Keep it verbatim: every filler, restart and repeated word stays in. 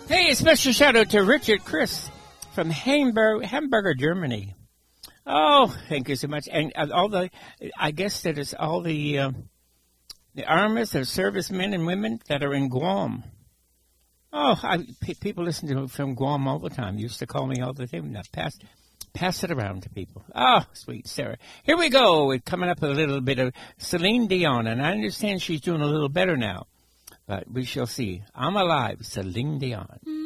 Hey, a special shout out to Richard Chris from Hamburg, Hamburger, Germany. Oh, thank you so much. And uh, all the, I guess that is all the uh, the armies, the servicemen and women that are in Guam. Oh, I, p- people listen to from Guam all the time. Used to call me all the time. Now pass, pass it around to people. Oh, sweet Sarah. Here we go. We're coming up with a little bit of Celine Dion, and I understand she's doing a little better now. But we shall see. I'm alive, Celine Dion.